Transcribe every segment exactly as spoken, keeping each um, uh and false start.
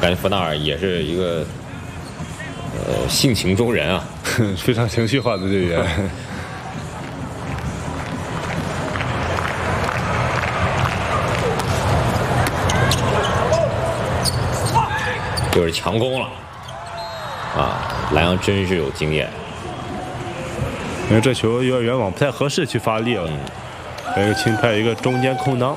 感觉弗纳尔也是一个呃性情中人啊， 非常情绪化的队员。 就是强攻了啊！莱昂真是有经验， 因为这球有点远网，不太合适去发力了。还有一个轻拍，一个中间空当。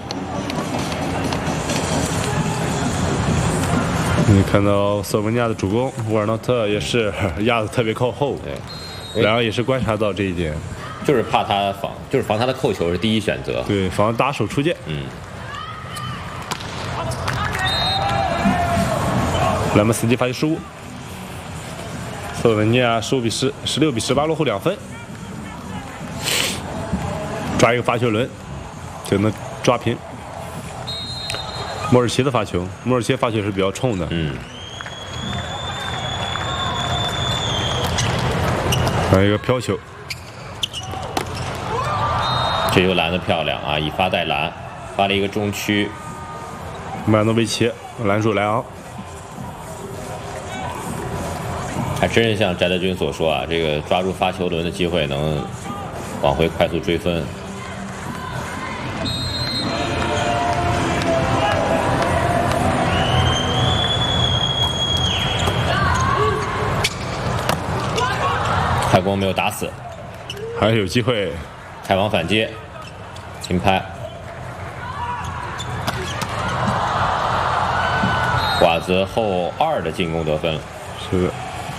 你看到斯洛文尼亚的主攻沃尔纳特也是压得特别靠后， 对， 莱昂也是观察到这一点， 就是怕他防，就是防他的扣球是第一选择。 对，防打手出界。 嗯。 莱曼斯基发球失误，斯洛文尼亚十五比十，十六比十八落后两分。抓一个发球轮就能抓平。莫尔奇的发球，莫尔奇发球是比较冲的。 嗯。 还有一个飘球， 这球拦得漂亮啊！以发带拦，发了一个中区。 曼诺维奇拦住莱昂。 还真是像翟德军所说啊，这个抓住发球轮的机会能往回快速追分。快攻没有打死， 还有机会， 开网反接，轻拍，瓜子后二的进攻得分了。 是的。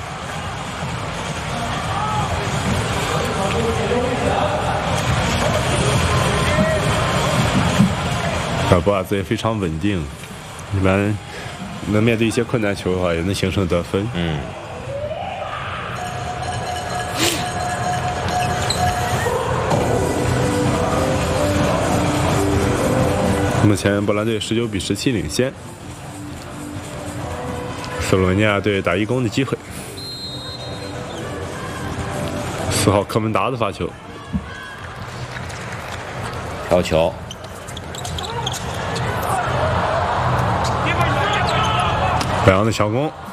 卡布瓦兹也非常稳定，一般能面对一些困难球的话，也能形成得分。 嗯。 目前波兰队十九比十七领先，斯洛文尼亚队打一攻的机会。四号科门达的发球， 飘球。 莱昂的强攻，